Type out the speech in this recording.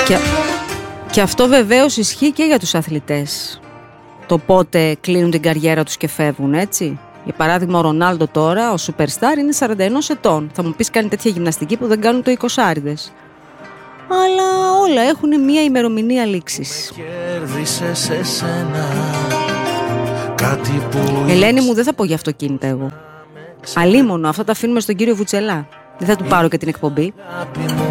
Και αυτό βεβαίως ισχύει και για τους αθλητές. Το πότε κλείνουν την καριέρα τους και φεύγουν, έτσι. Για παράδειγμα, ο Ρονάλντο τώρα, ο Superstar, είναι 41 ετών. Θα μου πεις, κάνει τέτοια γυμναστική που δεν κάνουν το 20άριδες. Αλλά όλα έχουν μία ημερομηνία λήξης. Ελένη μου, δεν θα πω για αυτοκίνητα εγώ. Αλίμονο, αυτά τα αφήνουμε στον κύριο Βουτσελά. Δεν θα του πάρω και την εκπομπή.